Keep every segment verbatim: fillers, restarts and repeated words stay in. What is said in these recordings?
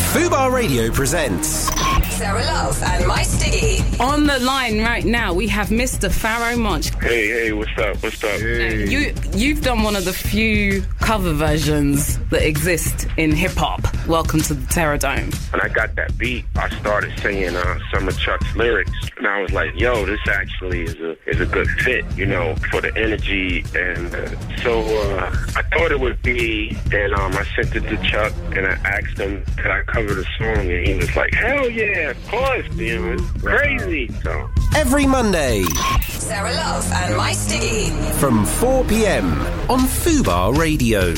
Fubar Radio presents Sarah Love and My Stiggy. On the line right now, we have Mister Pharoah Monch. Hey, hey, what's up? What's up? Hey. You, you've done one of the few cover versions that exist in hip-hop. Welcome to the Terror Dome. When I got that beat, I started singing uh, some of Chuck's lyrics, and I was like, yo, this actually is a is a good fit, you know, for the energy. And uh, so uh, I thought it would be, and um, I sent it to Chuck, and I asked him, could I cover the song? And he was like, hell yeah, of course, you know, it's crazy. So every Monday, Sarah Love and My Stiggy from four p.m. on Fubar Radio.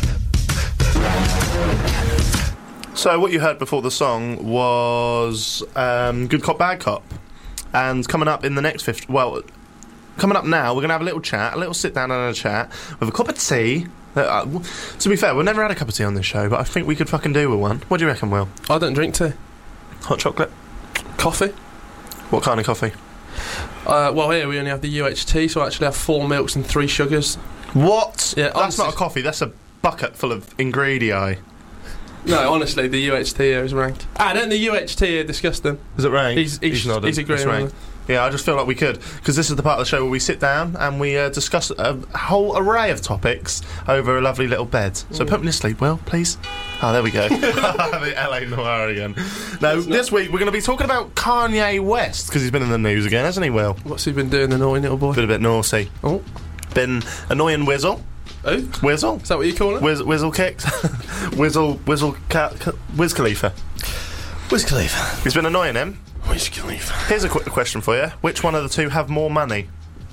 So what you heard before the song was um, Good Cop, Bad Cop. And coming up in the next fifty... Well, coming up now, we're going to have a little chat, a little sit-down and a chat with a cup of tea. Uh, to be fair, we've never had a cup of tea on this show, but I think we could fucking do with one. What do you reckon, Will? I don't drink tea. Hot chocolate? Coffee. What kind of coffee? Uh, well, here we only have the U H T, so I actually have four milks and three sugars. What? Yeah, that's honestly, not a coffee, that's a bucket full of ingredients. No, honestly, the U H T here is ranked. Ah, don't the U H T here disgusting? Is it ranked? He's, he's, he's, nodding. he's agreeing ranked. Yeah, I just feel like we could, because this is the part of the show where we sit down and we uh, discuss a whole array of topics over a lovely little bed. So mm. put me to sleep, Will, please. Oh, there we go. The L A Noir again. Now, this week we're going to be talking about Kanye West, because he's been in the news again, hasn't he, Will? What's he been doing, the naughty little boy? Been a bit naughty. Oh. Been annoying Wizzle. Oh? Wizzle? Is that what you call it? Wiz- Wizzle kicks. Wizzle, Wizzle, ca- ca- Wiz Khalifa. Wiz Khalifa. He's been annoying him. Wiz Khalifa. Here's a quick question for you. Which one of the two have more money?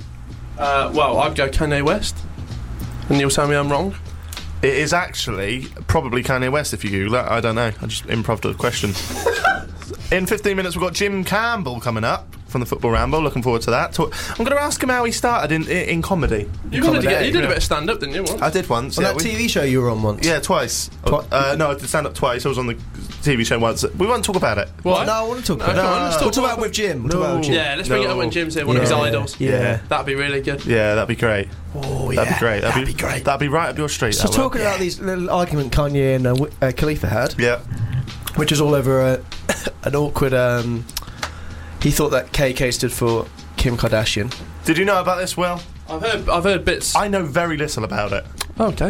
Uh, well, I'd go Kanye West. And you'll tell me I'm wrong? It is actually probably Kanye West if you Google that. I don't know. I just improv'd a question. In fifteen minutes, we've got Jim Campbell coming up from the Football Ramble. Looking forward to that. I'm going to ask him how he started in in, in comedy. You, comedy. Did, you did a bit of stand-up, didn't you? Once? I did once. On yeah, that we, T V show you were on once? Yeah, twice. Twi- uh, no, I did stand-up twice. I was on the T V show once. We won't talk about it. What? No, I want to talk about no, it. No, no, let's talk we'll talk about it with Jim. We'll no. talk about it with Jim. Yeah, let's bring no. it up when Jim's here, one yeah. of his idols. Yeah. yeah. That'd be really good. Yeah, that'd be great. Oh, yeah. That'd be great. That'd, that'd be, be great. That'd be right up your street. So talking will. about these little argument Kanye and uh, w- uh, Khalifa had. Yeah. Which is all over uh, an awkward... Um, he thought that K K stood for Kim Kardashian. Did you know about this, Will? I've heard, I've heard bits. I know very little about it. Oh, okay.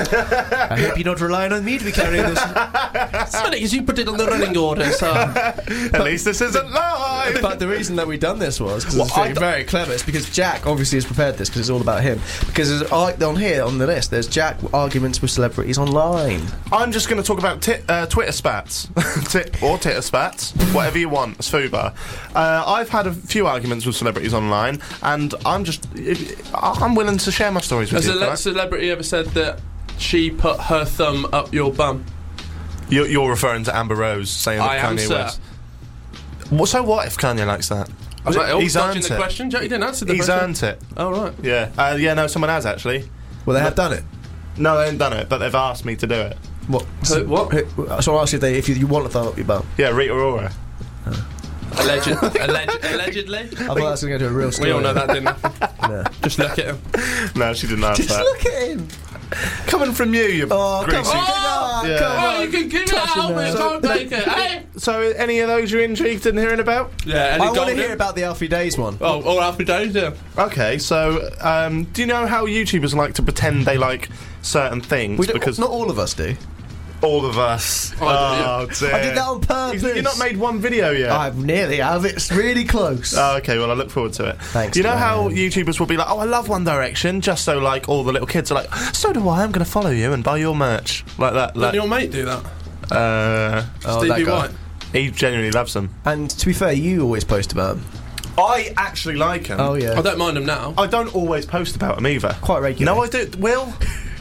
I hope you're not relying on me to be carrying this. It's funny because you put it on the running order, so... At least this isn't live! But the reason that we've done this was because well, it's very, very clever. It's because Jack obviously has prepared this because it's all about him. Because there's, on here, on the list, there's Jack arguments with celebrities online. I'm just going to talk about tit, uh, Twitter spats. tit, or Titter spats. Whatever you want. It's Fubar. Uh, I've had a few arguments with celebrities online, and I'm just... I'm willing to share my stories with Has you. Has a le- celebrity ever said that she put her thumb up your bum? You're, you're referring to Amber Rose saying that I Kanye am, sir. West. Well, so what if Kanye likes that? I was like, oh, he's dodging earned the it. question. He didn't answer the he's question. He's earned it. Oh, right. Yeah. Uh, yeah, no, someone has actually. Well, they have done it. No, they haven't done it, but they've asked me to do it. What? So, what? So I asked you if, they, if you, you want to thumb up your bum. Yeah, Rita Ora. Oh. Alleged, alleged, allegedly? I thought that was going to go to a real story. We all know that didn't happen. No. Just look at him. No, she didn't answer Just that. look at him. Coming from you, you oh, greasy... Come on, yeah. come on. Oh, you can keep it out, man. Don't take it. Hey! So, any of those you're intrigued in hearing about? Yeah, I want to hear about the Alfie Days one. Oh, all Alfie Days, yeah. Okay, so, um, do you know how YouTubers like to pretend they like certain things? We don't, because not all of us do. All of us. Oh, oh dear. I did that on purpose. You've not made one video yet? I nearly have. It's really close. Oh, okay, well, I look forward to it. Thanks, You know man. how YouTubers will be like, oh, I love One Direction, just so, like, all the little kids are like, so do I, I'm going to follow you and buy your merch. Like that. Didn't Like, your mate do that? uh, Oh, Stevie that guy. White. he genuinely loves them. And to be fair, you always post about him. I actually like him. Oh, yeah. I don't mind him now. I don't always post about him either. Quite regularly. No, I do. Will?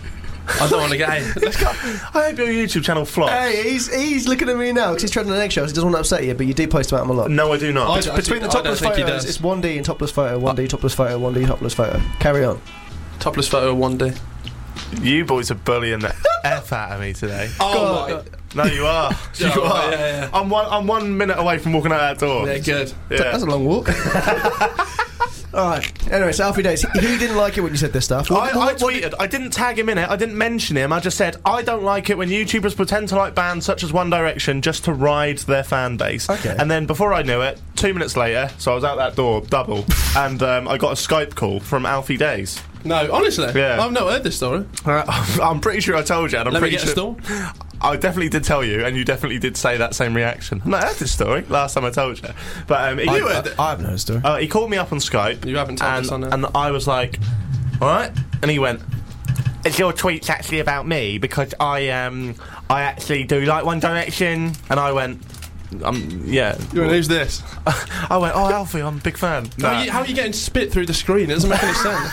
I don't want to get in. Let's go. I hope your YouTube channel flops. Hey, he's he's looking at me now because he's treading on eggshells. He doesn't want to upset you, but you do post about him a lot. No, I do not. I It's don't- Between the I don't topless think he photos, does. it's one D and topless photo, one D topless photo, one D topless photo. Carry on. Topless photo one day. You boys are bullying the F out of me today. Oh, God. my. No, you are. You Oh, are. yeah, yeah. I'm one. I'm one minute away from walking out that door. Yeah, good. Yeah. That's a long walk. Alright, anyway, so Alfie Days, he, he didn't like it when you said this stuff. What, I, I what, what tweeted, I didn't tag him in it, I didn't mention him, I just said, I don't like it when YouTubers pretend to like bands such as One Direction just to ride their fan base. Okay. And then before I knew it, two minutes later, so I was out that door, double, and um, I got a Skype call from Alfie Days. No, honestly, Yeah. I've not heard this story. Uh, I'm pretty sure I told you, and I'm Let me pretty get a sure... stall. I definitely did tell you, and you definitely did say that same reaction. I've not heard this story last time I told you. But um, you I, heard I, I haven't heard a story. Uh, he called me up on Skype. You haven't told and, us on it. And I was like, alright? And he went, is your tweets actually about me? Because I um I actually do like One Direction. And I went, um, yeah. You went, who's this? I went, oh, Alfie, I'm a big fan. How, Nah. are you, how are you getting spit through the screen? It doesn't make any sense.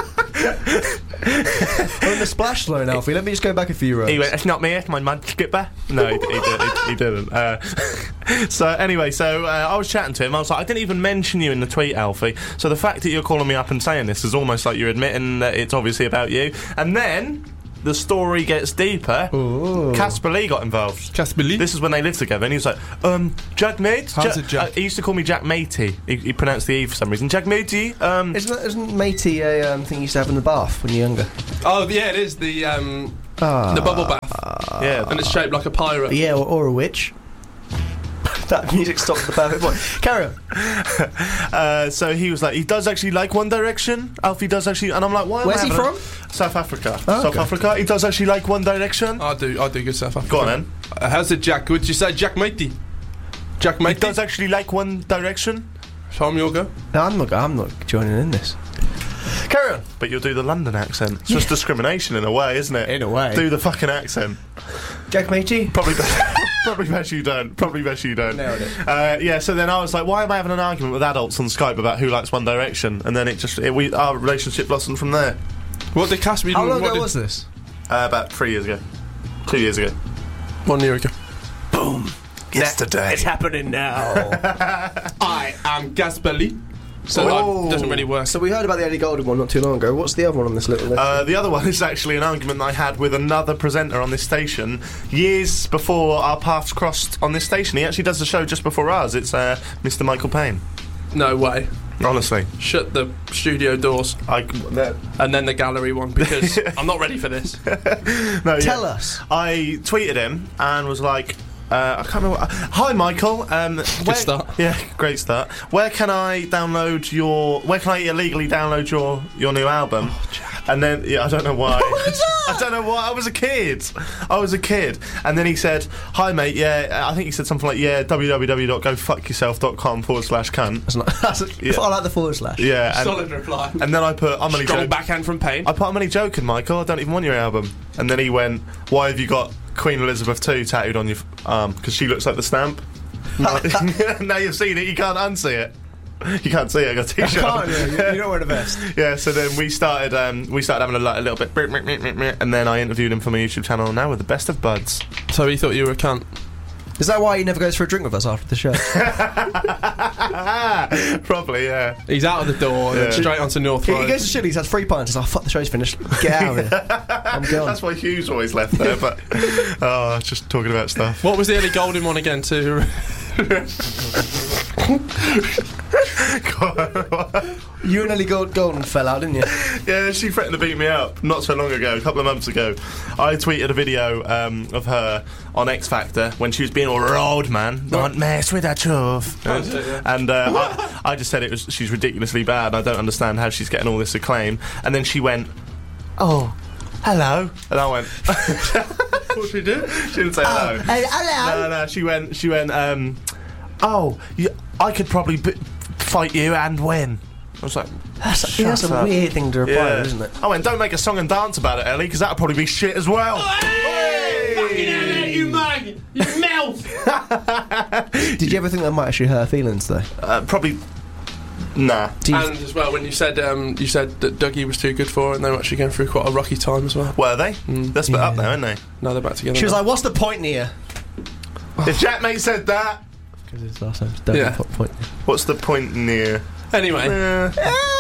We're in the splash zone, Alfie. Let me just go back a few rows. He went, it's not me, it's my mud skipper. No, he, he, did, he, he didn't. Uh, so anyway, so uh, I was chatting to him. I was like, I didn't even mention you in the tweet, Alfie. So the fact that you're calling me up and saying this is almost like you're admitting that it's obviously about you. And then the story gets deeper. Ooh. Casper Lee got involved. Casper Lee? This is when they lived together, and he was like, um, Jack Mate? How's Ja- it, Jack? Uh, he used to call me Jack Matey. He, he pronounced the E for some reason. Jack Matey, um... Isn't, that, isn't matey a um, thing you used to have in the bath when you're younger? Oh, yeah, it is. The um, Ah. the bubble bath. yeah. And it's shaped like a pirate. Yeah, or, or a witch. That music stopped at the perfect point. Carry on. Uh, so he was like, he does actually like One Direction. Alfie does actually, and I'm like, why? am Where's I he having from? a- South Africa. Oh, South okay. Africa. He does actually like One Direction. I do, I do good stuff. Go on then. Uh, how's it, Jack? Would you say Jack Matey? Jack He Matey? does actually like One Direction, Show me your go. No, I'm not. I'm not joining in this. Carry on. but you'll do the London accent. It's just discrimination in a way, isn't it? In a way. Do the fucking accent. Jack Matey. Probably best. Probably best you don't. Probably best you don't. Nailed it. Uh, yeah. So then I was like, why am I having an argument with adults on Skype about who likes One Direction? And then it just it, we our relationship blossomed from there. What did Casper? How long what ago did, was this? Uh, about three years ago. Two years ago. One year ago. Yesterday. It's happening now. I am Casper Lee. So Oh. it doesn't really work. So we heard about the Ellie Goulding one not too long ago. What's the other one on this little list? Uh, the other one is actually an argument that I had with another presenter on this station years before our paths crossed on this station. He actually does the show just before ours. It's uh, Mister Michael Payne. No way. Honestly, Shut the studio doors. I And then the gallery one, because I'm not ready for this. no, Tell yeah. us. I tweeted him and was like, uh, I can't remember. What, hi, Michael. Um, where, start. Yeah, great start. Where can I download your? Where can I illegally download your your new album? And then, yeah, I don't know why. I don't know why. I was a kid. I was a kid. And then he said, hi, mate, yeah, I think he said something like, yeah, www.gofuckyourself.com forward slash cunt. That's not, that's a, Yeah. I like the forward slash. Yeah. And, Solid reply. and then I put, I'm only Strong joking. backhand from Payne. I put, I'm only joking, Michael. I don't even want your album. And then he went, why have you got Queen Elizabeth the Second tattooed on your f- arm? Because she looks like the stamp. Now you've seen it, you can't unsee it. You can't see it. I got a t-shirt. Can't you? You- You're not wearing a vest. Yeah, so then we started um, we started having a, like, a little bit, and then I interviewed him for my YouTube channel. Now we're the best of buds. So he thought you were a cunt. Is that why he never goes for a drink with us after the show? Probably, yeah. He's out of the door and then Yeah. straight onto North he, Road. he goes to Chili's, has three pints, and says, oh, fuck, the show's finished. Get out of here. I'm gone. That's why Hugh's always left there. But oh, just talking about stuff. What was the Ellie Goulding one again too? You and Ellie Gold Golden fell out, didn't you? Yeah, she threatened to beat me up not so long ago, a couple of months ago. I tweeted a video um, of her on X Factor when she was being all old man. Don't mess with that chuff. And uh, I, I just said it was she's ridiculously bad. I don't understand how she's getting all this acclaim. And then she went, oh, hello. And I went, What she did? she didn't say hello. hello. No, no, she went, she went, um, oh, you, I could probably b- fight you and win. I was like, That's, yeah, that's a up. weird thing to reply, yeah. isn't it? I went, don't make a song and dance about it, Ellie, because that'll probably be shit as well. Fucking hell, you mug! You melt! Did you ever think that might actually hurt her feelings, though? Uh, probably, nah. Do you- And as well, when you said um, you said that Dougie was too good for her, and they were actually going through quite a rocky time as well. Were they? They're split up now, aren't they? Now they're back together. she was now. like, what's the point here? If Jack Mate said that, Because his last name's Dougie Yeah. Point. what's the point near? Anyway, Uh,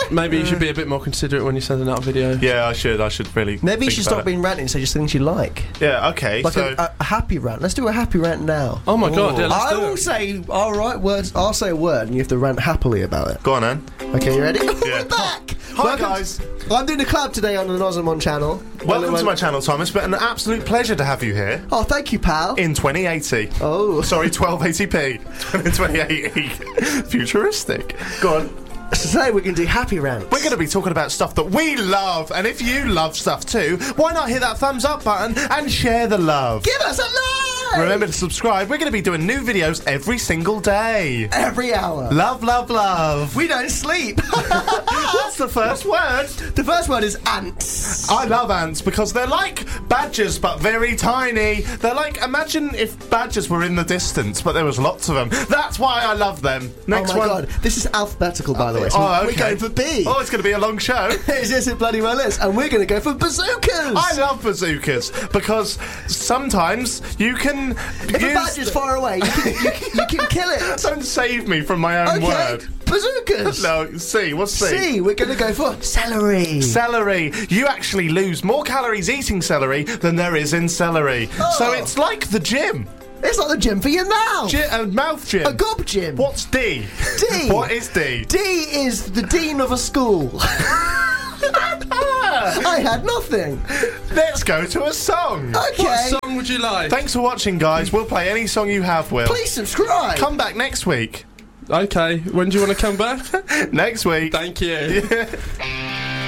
Maybe you should be a bit more considerate when you're sending out a video. Yeah, I should. I should really. Maybe you think should about stop it. being ranting and say just things you like. Yeah. Okay. Like so. a, a happy rant. Let's do a happy rant now. Oh my god, yeah, let's I do will it. say, all right, words. I'll say a word, and you have to rant happily about it. Go on, then. Okay, you ready? Yeah. We're back. Hi, Welcome guys. to- I'm doing a collab today on the Nozamon channel. Welcome Well, to my channel, Thomas. But an absolute pleasure to have you here Oh, thank you, pal. in twenty eighty. Oh, Sorry, twelve eighty p. twenty eighty. Futuristic. Go on. so today we're going to do happy rants. We're going to be talking about stuff that we love, and if you love stuff too, why not hit that thumbs up button and share the love? Give us a like. Remember to subscribe. We're going to be doing new videos every single day. Every hour. Love, love, love. We don't sleep. What's the first word? The first word is ants. I love ants because they're like badgers but very tiny. They're like, imagine if badgers were in the distance but there was lots of them. That's why I love them. Next oh my one. god, this is alphabetical, by the way. So Oh, okay. we're going for B. Oh, it's going to be a long show. It's just a bloody well list, and we're going to go for bazookas. I love bazookas because sometimes you can If use... a badger's far away, you can, you, can- you can kill it. Don't save me from my own Okay, word. bazookas. No, C. What's C? C, we're going to go for celery. Celery. You actually lose more calories eating celery than there is in celery. Oh. So it's like the gym. It's like the gym for your mouth. Gy- a mouth gym. A gob gym. What's D? D. What is D? D is the dean of a school. I had nothing. Let's go to a song. Okay. What song would you like? Thanks for watching, guys. We'll play any song you have, Will. Please subscribe. Come back next week. Okay, when do you want to come back? Next week. Thank you.